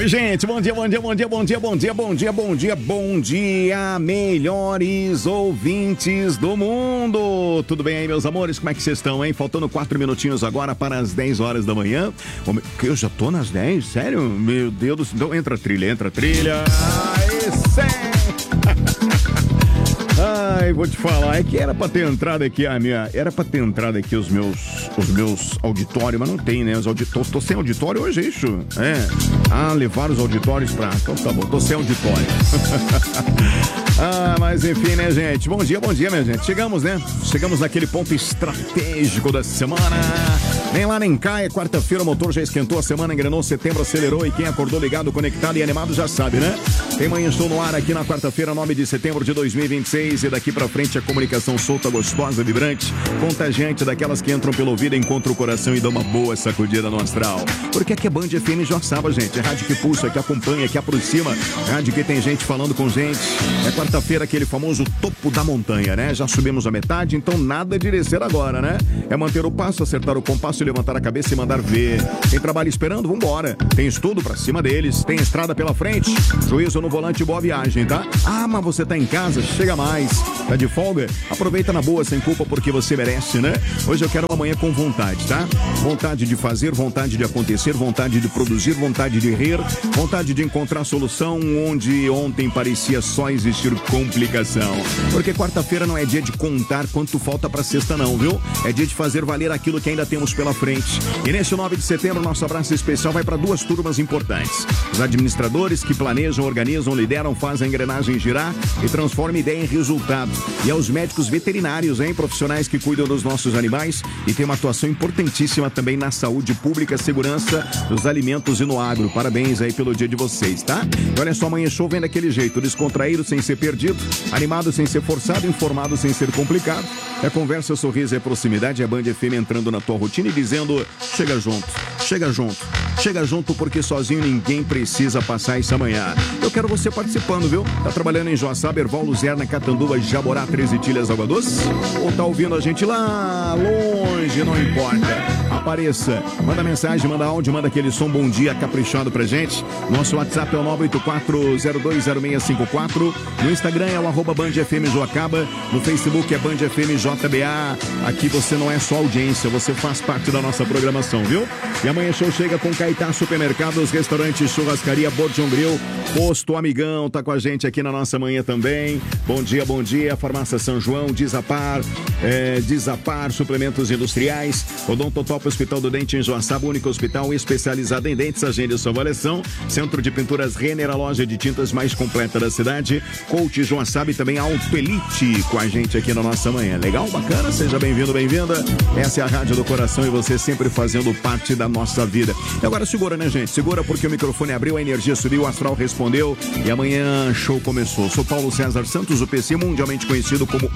Oi, gente, bom dia, melhores ouvintes do mundo. Tudo bem aí, meus amores? Como é que vocês estão, hein? Faltando 4 minutinhos agora para as 10 horas da manhã. Eu já tô nas 10? Sério? Meu Deus do céu. Então entra a trilha. Ai, vou te falar, é que era pra ter entrado aqui os meus auditórios, mas não tem, né? Os auditores, tô sem auditório hoje, é isso? Levar os auditórios pra... Então tá bom, tô sem auditório. Mas enfim, né, gente? Bom dia, minha gente. Chegamos, né? Chegamos naquele ponto estratégico da semana. Nem lá nem cá, é quarta-feira, o motor já esquentou, a semana engrenou, setembro acelerou e quem acordou ligado, conectado e animado já sabe, né? Tem Manhã Show no ar aqui na quarta-feira, 9 de setembro de 2026 e daqui pra frente a comunicação solta, gostosa, vibrante, contagiante, daquelas que entram pelo ouvido, encontram o coração e dão uma boa sacudida no astral. Porque aqui é Band FM Joaçaba, gente. É rádio que pulsa, que acompanha, que aproxima, rádio que tem gente falando com gente. É quarta-feira, aquele famoso topo da montanha, né? Já subimos a metade, então nada de descer agora, né? É manter o passo, acertar o compasso, levantar a cabeça e mandar ver. Tem trabalho esperando? Vambora. Tem estudo pra cima deles, tem estrada pela frente, juízo no volante e boa viagem, tá? Mas você tá em casa, chega mais. Tá de folga? Aproveita na boa, sem culpa, porque você merece, né? Hoje eu quero uma manhã com vontade, tá? Vontade de fazer, vontade de acontecer, vontade de produzir, vontade de rir, vontade de encontrar solução onde ontem parecia só existir complicação. Porque quarta-feira não é dia de contar quanto falta pra sexta não, viu? É dia de fazer valer aquilo que ainda temos pela frente. E nesse 9 de setembro, nosso abraço especial vai para 2 turmas importantes. Os administradores que planejam, organizam, lideram, fazem a engrenagem girar e transformam ideia em resultado. E aos médicos veterinários, hein? Profissionais que cuidam dos nossos animais e tem uma atuação importantíssima também na saúde pública, segurança dos alimentos e no agro. Parabéns aí pelo dia de vocês, tá? E olha só, Manhã Show vem daquele jeito, descontraído sem ser perdido, animado sem ser forçado, informado sem ser complicado. É conversa, sorriso, é proximidade, é Band FM entrando na tua rotina e dizendo, chega junto, porque sozinho ninguém precisa passar essa manhã. Eu quero você participando, viu? Tá trabalhando em Joaçaba, Erval, Luzerna, Catanduva, Jaborá, 13 Ilhas, Água Doce? Ou tá ouvindo a gente lá longe, não importa. Apareça, manda mensagem, manda áudio, manda aquele som bom dia caprichado pra gente. Nosso WhatsApp é o 984-020654. No Instagram é o @BandFM Joacaba. No Facebook é Band FM JBA. Aqui você não é só audiência, você faz parte da nossa programação, viu? E amanhã show chega com Caetá Supermercados, Restaurante Churrascaria Borjon Grill, Posto Amigão, tá com a gente aqui na nossa manhã também. Bom dia, Farmácia São João, Desapar, Suplementos Industriais, Odontotop Hospital do Dente em Joaçaba, único hospital especializado em dentes, agende sua avaliação, Centro de Pinturas Renner, a loja de tintas mais completa da cidade, Coach Joaçaba e também Auto Elite com a gente aqui na nossa manhã. Legal? Bacana? Seja bem-vindo, bem-vinda. Essa é a Rádio do Coração e você sempre fazendo parte da nossa vida. E agora segura, né, gente? Segura porque o microfone abriu, a energia subiu, o astral respondeu e amanhã show começou. Sou Paulo César Santos, o PC mundialmente conhecido como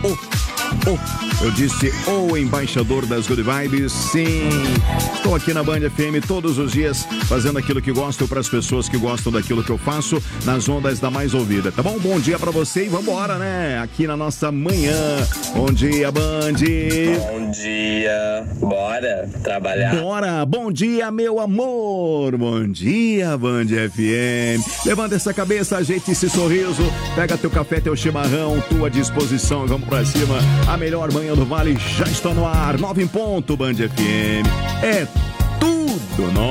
o embaixador das Good Vibes. Sim, estou aqui na Band FM todos os dias fazendo aquilo que gosto para as pessoas que gostam daquilo que eu faço nas ondas da mais ouvida, tá bom? Bom dia para você e vambora, né? Aqui na nossa manhã. Bom dia, Band. Bom dia, bora trabalhar. Bora, bom dia, meu amor. Bom dia, Band FM. Levanta essa cabeça, ajeite esse sorriso, pega teu café, teu chimarrão, tua disposição e vamos pra cima. A melhor manhã do Vale já está no ar. 9 em ponto, Band FM. É tudo nosso.